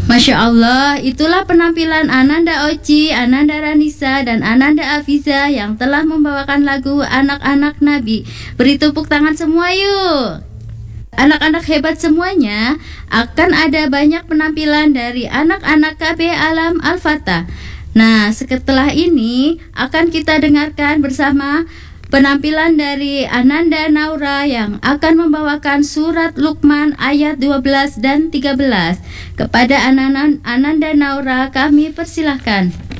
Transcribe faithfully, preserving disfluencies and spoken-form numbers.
Masya Allah, itulah penampilan Ananda Oci, Ananda Ranisa, dan Ananda Afiza yang telah membawakan lagu Anak-anak Nabi. Beri tepuk tangan semua yuk. Anak-anak hebat semuanya, akan ada banyak penampilan dari anak-anak K B Alam Al-Fatah. Nah, setelah ini akan kita dengarkan bersama penampilan dari Ananda Naura yang akan membawakan surat Luqman ayat dua belas dan tiga belas. Kepada Ananda, Ananda Naura kami persilahkan.